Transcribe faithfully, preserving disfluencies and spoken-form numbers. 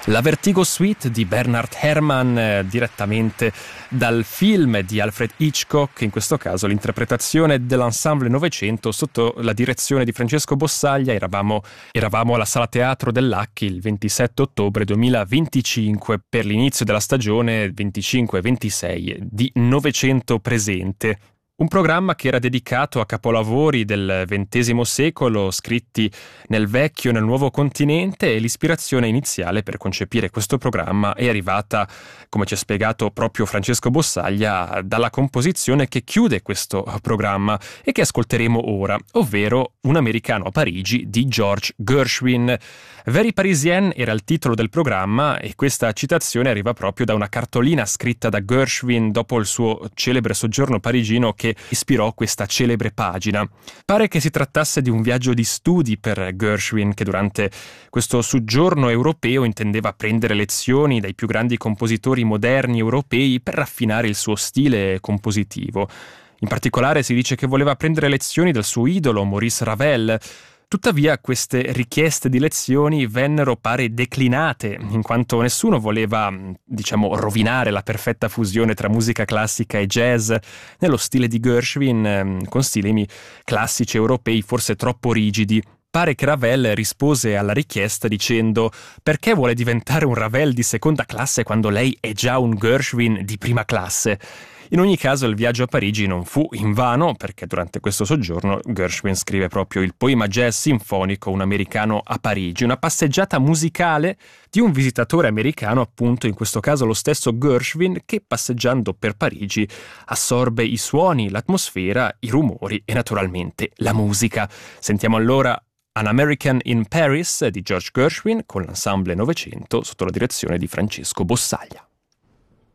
La Vertigo Suite di Bernard Herrmann, eh, direttamente dal film di Alfred Hitchcock, in questo caso l'interpretazione dell'Ensemble Novecento sotto la direzione di Francesco Bossaglia. Eravamo, eravamo alla Sala Teatro dell'Acchi il ventisette ottobre duemilaventicinque per l'inizio della stagione venticinque ventisei di Novecento Presente. Un programma che era dedicato a capolavori del ventesimo secolo, scritti nel vecchio e nel nuovo continente, e l'ispirazione iniziale per concepire questo programma è arrivata, come ci ha spiegato proprio Francesco Bossaglia, dalla composizione che chiude questo programma e che ascolteremo ora, ovvero Un americano a Parigi di George Gershwin. Very Parisien era il titolo del programma e questa citazione arriva proprio da una cartolina scritta da Gershwin dopo il suo celebre soggiorno parigino che ispirò questa celebre pagina. Pare che si trattasse di un viaggio di studi per Gershwin, che durante questo soggiorno europeo intendeva prendere lezioni dai più grandi compositori moderni europei per raffinare il suo stile compositivo. In particolare si dice che voleva prendere lezioni dal suo idolo Maurice Ravel. Tuttavia queste richieste di lezioni vennero pare declinate, in quanto nessuno voleva, diciamo, rovinare la perfetta fusione tra musica classica e jazz nello stile di Gershwin, con stilemi classici europei forse troppo rigidi. Pare che Ravel rispose alla richiesta dicendo: perché vuole diventare un Ravel di seconda classe quando lei è già un Gershwin di prima classe? In ogni caso il viaggio a Parigi non fu invano, perché durante questo soggiorno Gershwin scrive proprio il poema jazz sinfonico Un americano a Parigi, una passeggiata musicale di un visitatore americano, appunto in questo caso lo stesso Gershwin, che passeggiando per Parigi assorbe i suoni, l'atmosfera, i rumori e naturalmente la musica. Sentiamo allora An American in Paris di George Gershwin con l'Ensemble Novecento sotto la direzione di Francesco Bossaglia.